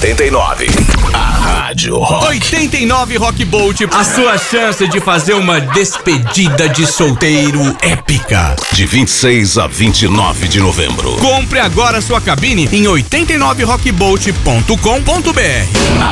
89. A Rádio Rock. 89 Rock Bolt, a sua chance de fazer uma despedida de solteiro épica. De 26 a 29 de novembro. Compre agora sua cabine em 89rockbolt.com.br. A